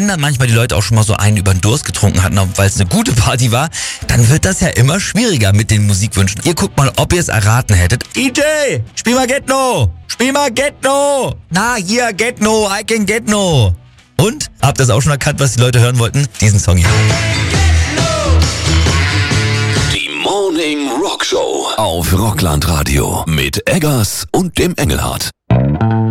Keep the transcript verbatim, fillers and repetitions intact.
dann manchmal die Leute auch schon mal so einen über den Durst getrunken hatten, weil es eine gute Party war, dann wird das ja immer schwieriger mit den Musikwünschen. Ihr guckt mal, ob ihr es erraten hättet. D J, spiel mal Get No! Spiel mal Get No! Na, hier, Get No, I can get no! Und? Habt ihr es auch schon erkannt, was die Leute hören wollten? Diesen Song hier. Die Morning Rock Show auf Rockland Radio mit Eggers und dem Engelhardt.